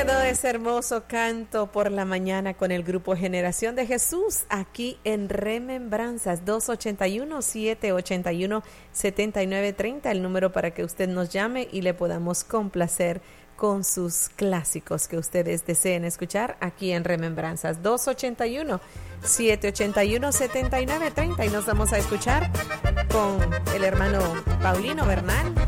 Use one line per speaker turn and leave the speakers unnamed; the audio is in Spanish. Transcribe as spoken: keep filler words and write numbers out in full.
quedó ese hermoso canto por la mañana con el grupo Generación de Jesús aquí en Remembranzas? Dos ochenta y uno, siete ochenta y uno, setenta y nueve treinta, el número para que usted nos llame y le podamos complacer con sus clásicos que ustedes deseen escuchar aquí en Remembranzas. Dos ochenta y uno, siete ochenta y uno, setenta y nueve treinta, y nos vamos a escuchar con el hermano Paulino Bernal